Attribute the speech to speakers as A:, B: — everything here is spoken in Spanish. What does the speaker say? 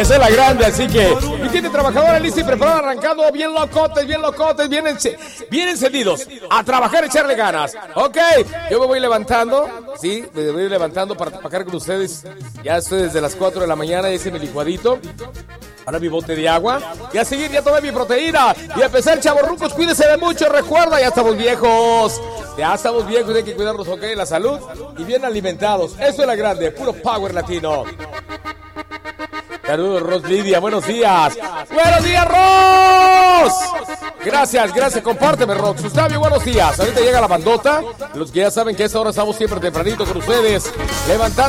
A: es la grande, así que mi gente trabajadora lista y preparada, arrancando bien locotes, bien encendidos, a trabajar, echarle ganas. Ok, yo me voy levantando, sí, me voy levantando para trabajar con ustedes. Ya estoy desde las 4 de la mañana, hice mi licuadito. Ahora mi bote de agua. Y a seguir, ya tomé mi proteína. Y a empezar, chavorrucos, cuídense de mucho. Recuerda, ya estamos viejos. Hay que cuidarnos, ok, la salud. Y bien alimentados. Eso es la grande, puro power latino. Saludos, Ros Lidia, buenos días. ¡Buenos días, Ros! Gracias, compárteme, Rox. Gustavio, buenos días. Ahorita llega la bandota. Los que ya saben que a esta hora estamos siempre tempranito con ustedes. Levantando.